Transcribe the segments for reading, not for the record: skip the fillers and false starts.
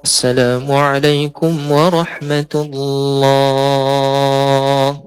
السلام عليكم ورحمة الله.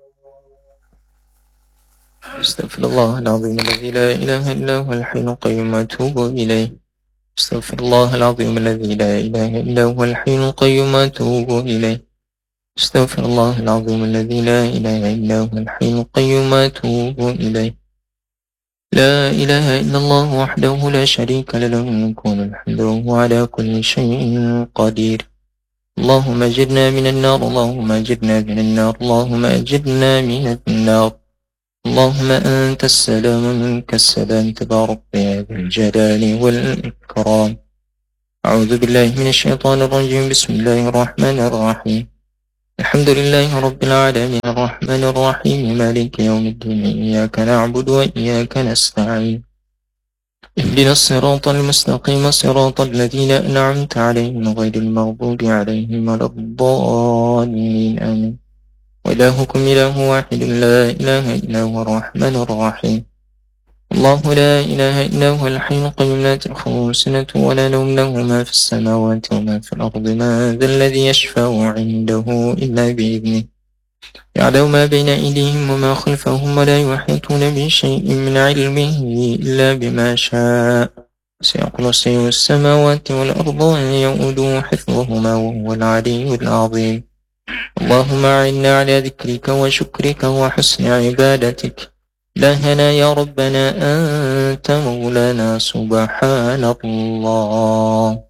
استغفر الله العظيم الذي لا إله إلا هو الحي القيوم وأتوب إليه. استغفر الله العظيم الذي لا إله إلا هو الحي القيوم وأتوب إليه. استغفر الله العظيم الذي لا إله إلا هو الحي القيوم وأتوب إليه. لا إله إلا الله وحده لا شريك له الملك وله الحمد وهو على كل شيء قدير. اللهم أجرنا من النار، اللهم أجرنا من النار، اللهم أجرنا من النار. اللهم أنت السلام منك السلام، تبارك يا ذا الجلال والإكرام. أعوذ بالله من الشيطان الرجيم. بسم الله الرحمن الرحيم. الحمد لله رب العالمين الرحمن الرحيم مالك يوم الدين، إياك نعبد وإياك نستعين. اهدنا الصراط المستقيم صراط الذين أنعمت عليهم غير المغضوب عليهم ولا الضالين آمين. وإلهكم إله واحد لا إله إلا هو الرحمن الرحيم. الله لا إله إلا هو الحي القيوم لا تأخذه سنة ولا نوم، له ما في السماوات وما في الأرض. من ذا الذي يشفع عنده إلا بإذنه، يعلم ما بين أيديهم وما خلفهم ولا يحيطون بشيء من علمه إلا بما شاء. وسع كرسيه السماوات والأرض ولا يؤوده حفظهما وهو العلي العظيم. اللهم أعنا على ذكرك وشكرك وحسن عبادتك. إلهنا يا ربنا أنت مولانا، سبحان الله.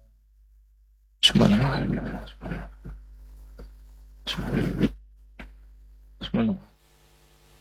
سبحان الله. سبحان الله.